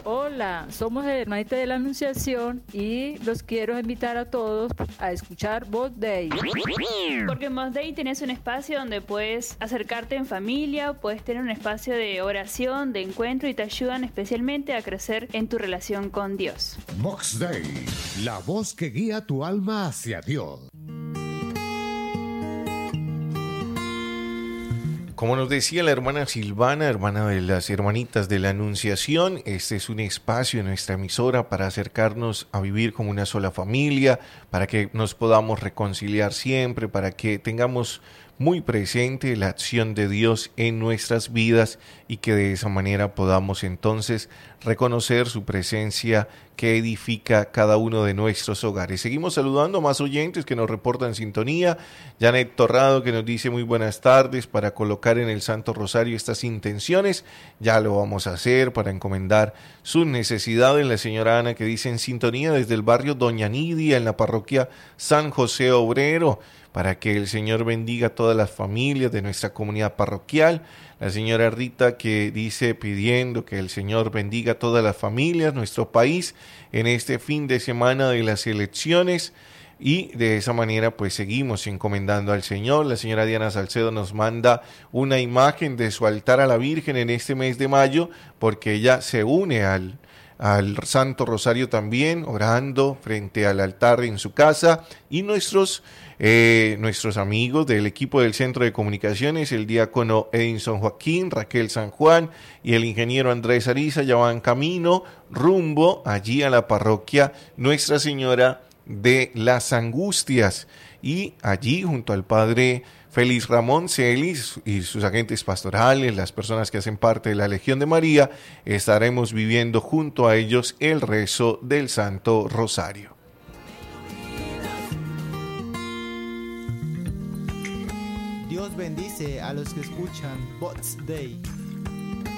Hola, somos Hermanita de la Anunciación y los quiero invitar a todos a escuchar Voz Day. Porque en Voz Day tenés un espacio donde puedes acercarte en familia, puedes tener un espacio de oración, de encuentro y te ayudan especialmente a crecer en tu relación con Dios. Vox Day, la voz que guía tu alma hacia Dios. Como nos decía la hermana Silvana, hermana de las hermanitas de la Anunciación, este es un espacio en nuestra emisora para acercarnos a vivir como una sola familia, para que nos podamos reconciliar siempre, para que tengamos muy presente la acción de Dios en nuestras vidas y que de esa manera podamos entonces reconocer su presencia que edifica cada uno de nuestros hogares. Seguimos saludando a más oyentes que nos reportan sintonía. Janet Torrado, que nos dice muy buenas tardes, para colocar en el Santo Rosario estas intenciones. Ya lo vamos a hacer para encomendar sus necesidades. La señora Ana, que dice en sintonía desde el barrio Doña Nidia en la parroquia San José Obrero, para que el Señor bendiga a todas las familias de nuestra comunidad parroquial. La señora Rita, que dice pidiendo que el Señor bendiga a todas las familias, nuestro país, en este fin de semana de las elecciones. Y de esa manera pues seguimos encomendando al Señor. La señora Diana Salcedo nos manda una imagen de su altar a la Virgen en este mes de mayo, porque ella se une al Santo Rosario también, orando frente al altar en su casa. Y nuestros amigos del equipo del Centro de Comunicaciones, el diácono Edinson Joaquín, Raquel San Juan y el ingeniero Andrés Ariza, ya van camino rumbo allí a la parroquia Nuestra Señora de las Angustias, y allí junto al padre Félix Ramón Celis y sus agentes pastorales, las personas que hacen parte de la Legión de María, estaremos viviendo junto a ellos el rezo del Santo Rosario. Dios bendice a los que escuchan Vox Day.